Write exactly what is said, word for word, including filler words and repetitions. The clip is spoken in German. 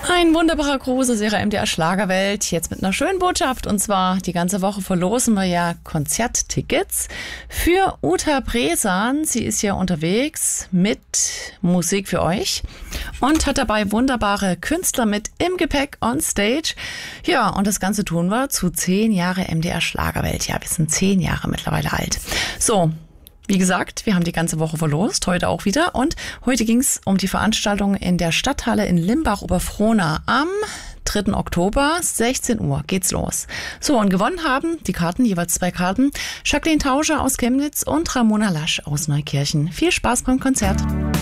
Ein wunderbarer Gruß aus Ihrer M D R Schlagerwelt. Jetzt mit einer schönen Botschaft. Und zwar die ganze Woche verlosen wir ja Konzerttickets für Uta Bresan. Sie ist ja unterwegs mit Musik für euch und hat dabei wunderbare Künstler mit im Gepäck on Stage. Ja, und das Ganze tun wir zu zehn Jahre M D R Schlagerwelt. Ja, wir sind zehn Jahre mittlerweile alt. So. Wie gesagt, wir haben die ganze Woche verlost, heute auch wieder. Und heute ging es um die Veranstaltung in der Stadthalle in Limbach-Oberfrohna. Am dritten Oktober, sechzehn Uhr, geht's los. So, und gewonnen haben die Karten, jeweils zwei Karten, Jacqueline Tauscher aus Chemnitz und Ramona Lasch aus Neukirchen. Viel Spaß beim Konzert.